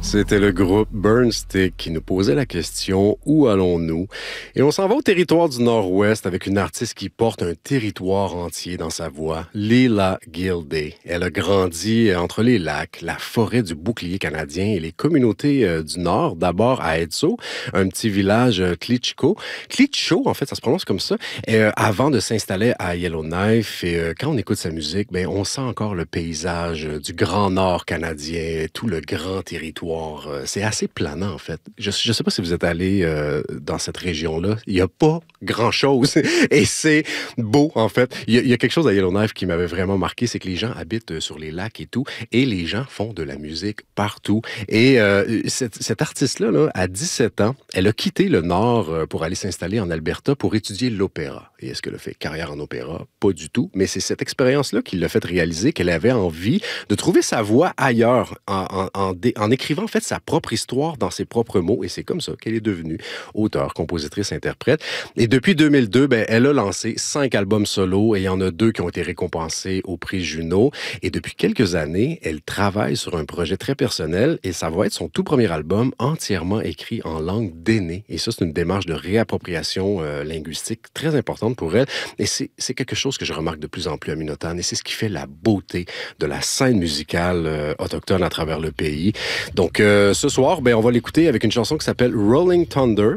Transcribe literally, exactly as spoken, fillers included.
C'était le groupe Burnstick qui nous posait la question « Où allons-nous ?» Et on s'en va au territoire du Nord-Ouest avec une artiste qui porte un territoire entier dans sa voix, Leela Gilday. Elle a grandi entre les lacs, la forêt du bouclier canadien et les communautés euh, du Nord, d'abord à Edzo, un petit village euh, Klitschko. Klitschko, en fait, ça se prononce comme ça, euh, avant de s'installer à Yellowknife. Et euh, quand on écoute sa musique, ben, on sent encore le paysage euh, du Grand Nord canadien, tout le grand territoire. C'est assez planant, en fait. Je ne sais pas si vous êtes allé euh, dans cette région-là. Il n'y a pas grand-chose. Et c'est beau, en fait. Il y, a, il y a quelque chose à Yellowknife qui m'avait vraiment marqué, c'est que les gens habitent sur les lacs et tout, et les gens font de la musique partout. Et euh, cette, cette artiste-là, là, à dix-sept ans, elle a quitté le Nord pour aller s'installer en Alberta pour étudier l'opéra. Et est-ce qu'elle a fait carrière en opéra? Pas du tout. Mais c'est cette expérience-là qui l'a fait réaliser qu'elle avait envie de trouver sa voix ailleurs en, en, en, dé, en écrivant en fait sa propre histoire dans ses propres mots, et c'est comme ça qu'elle est devenue auteure, compositrice, interprète. Et depuis deux mille deux, ben, elle a lancé cinq albums solo, et il y en a deux qui ont été récompensés au prix Juno. Et depuis quelques années, elle travaille sur un projet très personnel, et ça va être son tout premier album entièrement écrit en langue d'aîné. Et ça, c'est une démarche de réappropriation euh, linguistique très importante pour elle. Et c'est, c'est quelque chose que je remarque de plus en plus à Minotaine, et c'est ce qui fait la beauté de la scène musicale euh, autochtone à travers le pays. Donc, euh, ce soir, ben, on va l'écouter avec une chanson qui s'appelle Rolling Thunder.